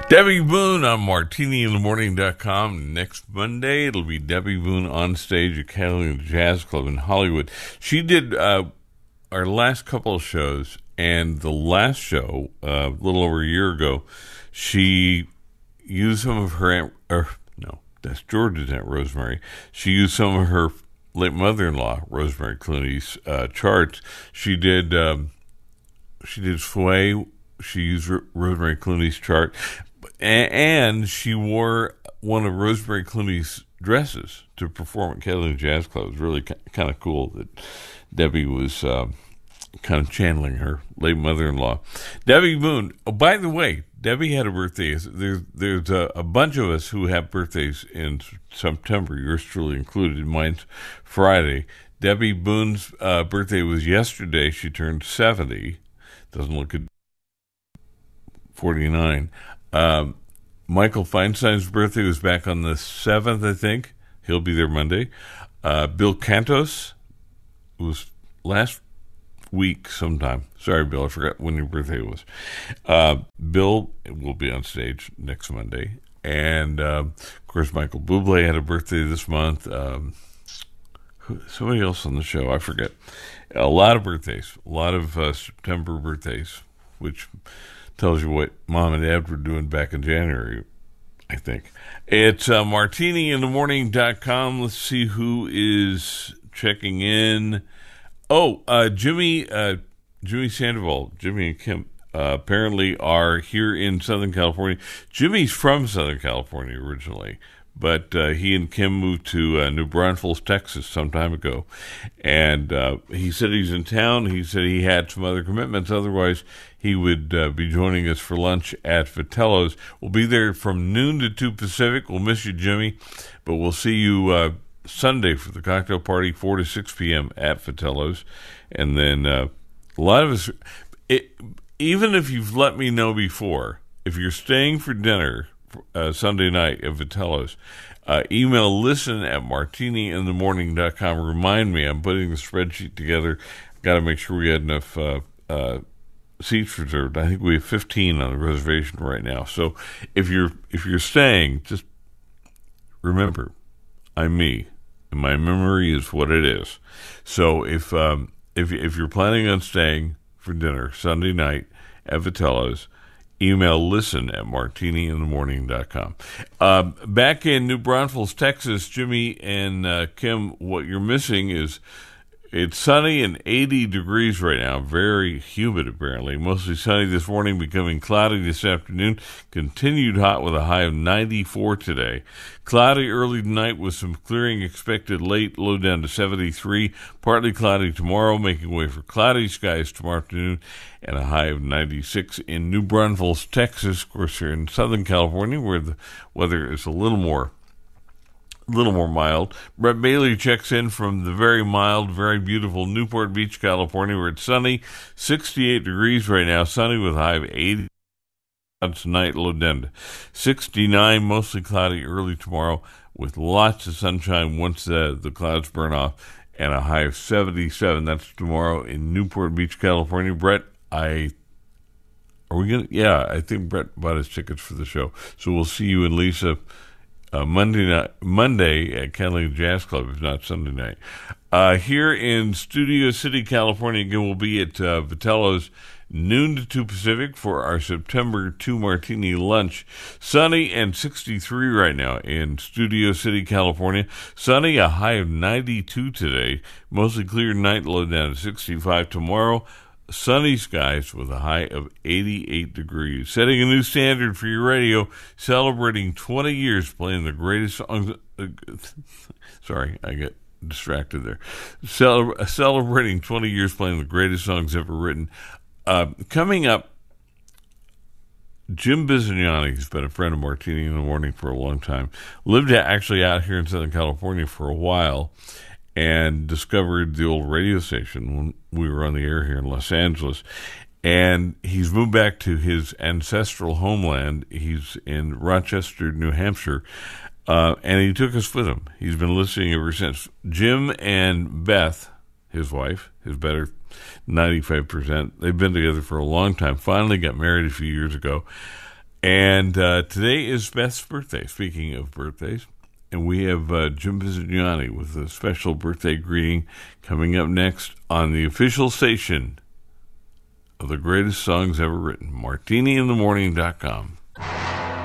Debbie Boone on MartiniInTheMorning.com. Next Monday, it'll be Debbie Boone on stage at Catalina Jazz Club in Hollywood. She did our last couple of shows, and the last show, a little over a year ago, she used some of her no, that's George's Aunt Rosemary. She used some of her late mother-in-law, Rosemary Clooney's charts. She did Sway. She used Rosemary Clooney's chart. And she wore one of Rosemary Clooney's dresses to perform at Catalina Jazz Club. It was really kind of cool that Debbie was kind of channeling her late mother-in-law. Debbie Boone. Oh, by the way, Debbie had a birthday. There's a bunch of us who have birthdays in September, yours truly included. Mine's Friday. Debbie Boone's birthday was yesterday. She turned 70. Doesn't look at 49. Michael Feinstein's birthday was back on the 7th, I think. He'll be there Monday. Bill Cantos was last week sometime. Sorry, Bill, I forgot when your birthday was. Bill will be on stage next Monday. And, of course, Michael Bublé had a birthday this month. Somebody else on the show, I forget. A lot of birthdays, a lot of September birthdays, which tells you what Mom and Dad were doing back in January, I think. It's MartiniInTheMorning.com. Let's see who is checking in. Oh, Jimmy Sandoval, Jimmy and Kim, apparently are here in Southern California. Jimmy's from Southern California originally, but he and Kim moved to New Braunfels, Texas some time ago. And he said he's in town. He said he had some other commitments. Otherwise, he would be joining us for lunch at Vitello's. We'll be there from noon to 2 Pacific. We'll miss you, Jimmy, but we'll see you Sunday for the cocktail party, 4 to 6 p.m. at Vitello's. And then a lot of us, even if you've let me know before, if you're staying for dinner Sunday night at Vitello's, email listen@martiniinthemorning.com. Remind me, I'm putting the spreadsheet together. Got to make sure we had enough seats reserved. I think we have 15 on the reservation right now. So if you're staying, just remember, I'm me, and my memory is what it is. So if you're planning on staying for dinner Sunday night at Vitello's, email listen@martiniinthemorning.com. Back in New Braunfels, Texas, Jimmy and Kim, what you're missing is it's sunny and 80 degrees right now. Very humid, apparently. Mostly sunny this morning, becoming cloudy this afternoon. Continued hot with a high of 94 today. Cloudy early tonight with some clearing expected late, low down to 73. Partly cloudy tomorrow, making way for cloudy skies tomorrow afternoon, and a high of 96 in New Braunfels, Texas. Of course, here in Southern California, where the weather is a little more mild. Brett Bailey checks in from the very mild, very beautiful Newport Beach, California, where it's sunny, 68 degrees right now, sunny with a high of 80 tonight, low down to 69, mostly cloudy early tomorrow with lots of sunshine once the clouds burn off, and a high of 77. That's tomorrow in Newport Beach, California. Brett, I think Brett bought his tickets for the show, so we'll see you and Lisa Monday at Catalina Jazz Club, if not Sunday night. Here in Studio City, California, again, we'll be at Vitello's noon to 2 Pacific for our September 2 Martini lunch. Sunny and 63 right now in Studio City, California. Sunny, a high of 92 today. Mostly clear night, low down to 65 tomorrow. Sunny skies with a high of 88 degrees. Setting a new standard for your radio, celebrating 20 years playing the greatest songs. Sorry, I got distracted there. Celebrating 20 years playing the greatest songs ever written. Coming up, Jim Bizignani, who's been a friend of Martini in the Morning for a long time, lived actually out here in Southern California for a while, and discovered the old radio station when we were on the air here in Los Angeles. And he's moved back to his ancestral homeland. He's in Rochester, New Hampshire, and he took us with him. He's been listening ever since. Jim and Beth, his wife, his better 95%, they've been together for a long time, finally got married a few years ago. And today is Beth's birthday, speaking of birthdays. And we have Jim Visignani with a special birthday greeting coming up next on the official station of the greatest songs ever written, martiniinthemorning.com.